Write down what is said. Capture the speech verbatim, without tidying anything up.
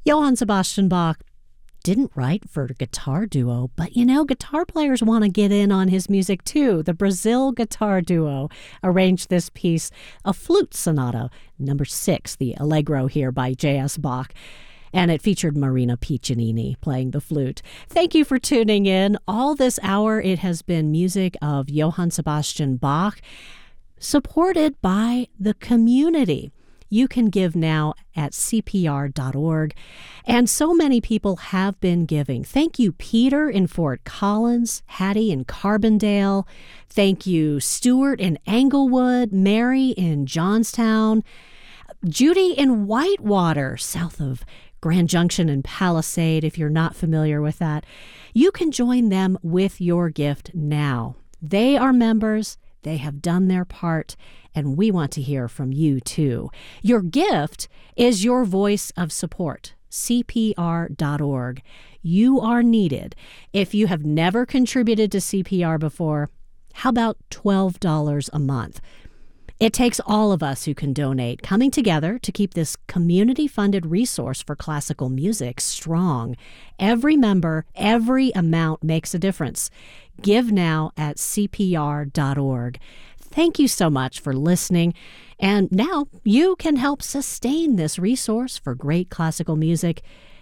Johann Sebastian Bach didn't write for guitar duo, but you know, guitar players want to get in on his music too. The Brazil Guitar Duo arranged this piece, a flute sonata, number six, the Allegro here by J S. Bach. And it featured Marina Piccinini playing the flute. Thank you for tuning in. All this hour, it has been music of Johann Sebastian Bach, supported by the community. You can give now at C P R dot org. And so many people have been giving. Thank you, Peter in Fort Collins, Hattie in Carbondale. Thank you, Stuart in Englewood, Mary in Johnstown, Judy in Whitewater, south of Grand Junction and Palisade, if you're not familiar with that. You can join them with your gift now. They are members. They have done their part, and we want to hear from you, too. Your gift is your voice of support, C P R dot org. You are needed. If you have never contributed to C P R before, how about twelve dollars a month? It takes all of us who can donate coming together to keep this community-funded resource for classical music strong. Every member, every amount makes a difference. Give now at C P R dot org. Thank you so much for listening. And now you can help sustain this resource for great classical music.